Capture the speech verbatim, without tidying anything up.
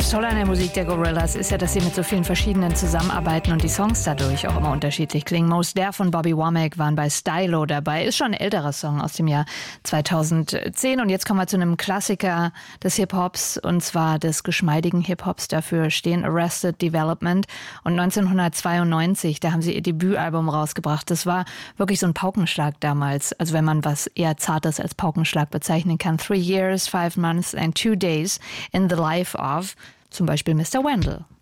Das Tolle an der Musik der Gorillaz ist ja, dass sie mit so vielen verschiedenen zusammenarbeiten und die Songs dadurch auch immer unterschiedlich klingen. Mos Def von Bobby Womack waren bei Stylo dabei. Ist schon ein älterer Song aus dem Jahr zweitausendzehn. Und jetzt kommen wir zu einem Klassiker des Hip-Hops, und zwar des geschmeidigen Hip-Hops. Dafür stehen Arrested Development. Und neunzehnhundertzweiundneunzig, da haben sie ihr Debütalbum rausgebracht. Das war wirklich so ein Paukenschlag damals. Also wenn man was eher Zartes als Paukenschlag bezeichnen kann. Three years, five months and two days in the life of zum Beispiel Mister Wendell.